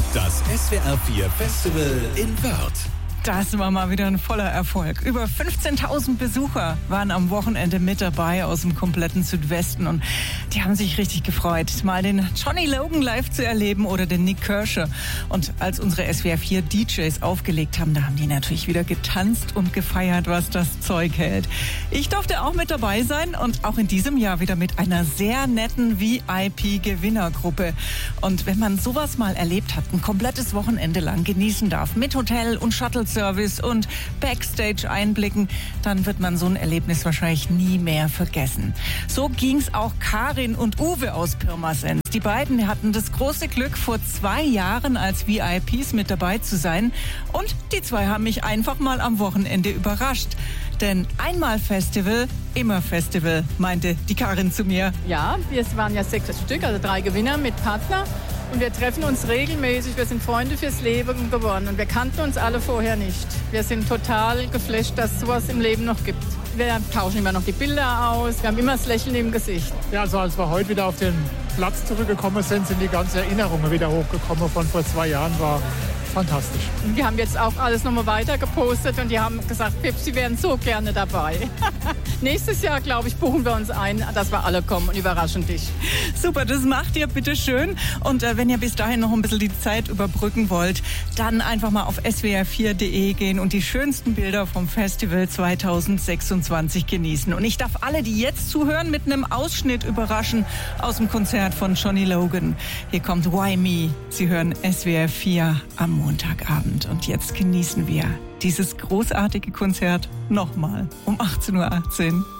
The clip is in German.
Das SWR 4 Festival in Wörth. Das war mal wieder ein voller Erfolg. Über 15.000 Besucher waren am Wochenende mit dabei aus dem kompletten Südwesten und die haben sich richtig gefreut, mal den Johnny Logan live zu erleben oder den Nik Kershaw. Und als unsere SWR 4 DJs aufgelegt haben, da haben die natürlich wieder getanzt und gefeiert, was das Zeug hält. Ich durfte auch mit dabei sein und auch in diesem Jahr wieder mit einer sehr netten VIP-Gewinnergruppe. Und wenn man sowas mal erlebt hat, ein komplettes Wochenende lang genießen darf, mit Hotel und Shuttle-Service und Backstage-Einblicken, dann wird man so ein Erlebnis wahrscheinlich nie mehr vergessen. So ging's auch Karin und Uwe aus Pirmasens. Die beiden hatten das große Glück, vor 2 Jahren als VIPs mit dabei zu sein. Und die zwei haben mich einfach mal am Wochenende überrascht. Denn einmal Festival, immer Festival, meinte die Karin zu mir. Ja, wir waren ja 6 Stück, also 3 Gewinner mit Partner. Und wir treffen uns regelmäßig, wir sind Freunde fürs Leben geworden und wir kannten uns alle vorher nicht. Wir sind total geflasht, dass es sowas im Leben noch gibt. Wir tauschen immer noch die Bilder aus, wir haben immer das Lächeln im Gesicht. Ja, also als wir heute wieder auf den Platz zurückgekommen sind die ganzen Erinnerungen wieder hochgekommen von vor 2 Jahren, war fantastisch. Wir haben jetzt auch alles nochmal weiter gepostet und die haben gesagt, Pips, sie wären so gerne dabei. Nächstes Jahr, glaube ich, buchen wir uns ein, dass wir alle kommen und überraschen dich. Super, das macht ihr bitte schön. Und wenn ihr bis dahin noch ein bisschen die Zeit überbrücken wollt, dann einfach mal auf swr4.de gehen und die schönsten Bilder vom Festival 2026 genießen. Und ich darf alle, die jetzt zuhören, mit einem Ausschnitt überraschen aus dem Konzert von Johnny Logan. Hier kommt Why Me. Sie hören SWR 4 am Montagabend. Und jetzt genießen wir dieses großartige Konzert nochmal um 18:18 Uhr.